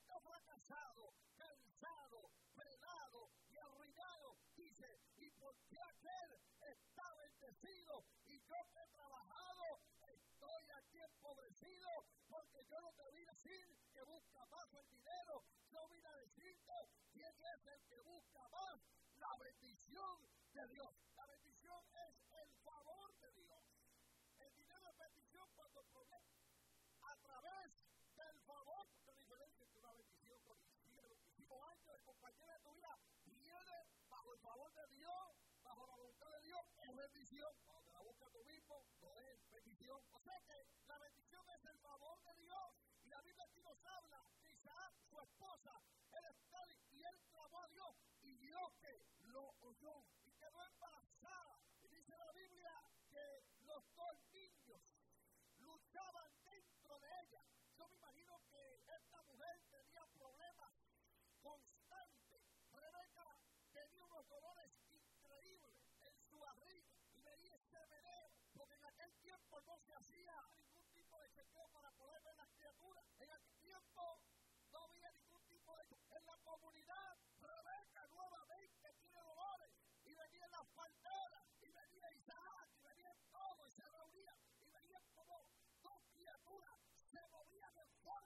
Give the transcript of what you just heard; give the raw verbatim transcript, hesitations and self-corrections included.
siendo fracasado, cansado, frenado y arruinado, dice, ¿y por qué aquel está bendecido y yo que he trabajado estoy aquí empobrecido? Porque yo no te voy a decir que busca más el dinero, yo vine a decirte quién es el que busca más la bendición de Dios. La bendición es el favor de Dios. El dinero es bendición cuando el problema a través del favor, porque la diferencia entre una bendición con veinticinco años de compañera de tu vida viene bajo el favor de Dios, bajo la voluntad de Dios, es bendición. Cuando la buscas tú mismo, no es bendición. O sea que la bendición es el favor de Dios. Y la Biblia aquí nos habla de Isaac, su esposa, él está y él clamó a Dios, y Dios que lo oyó y quedó embarazada. Y dice la Biblia que los dos niños luchaban dentro de ella. Yo me imagino que esta mujer tenía problemas constantes. Rebeca tenía unos dolores increíbles en su barriga y venía este meneo, porque en aquel tiempo no se hacía ningún tipo de chequeo para poder ver las criaturas. En aquel tiempo no había ningún tipo de... En la comunidad, Rebeca nuevamente tiene dolores y venían las parteras y venía Isaac y venían todos y se reunían y venían como dos criaturas se movían en forma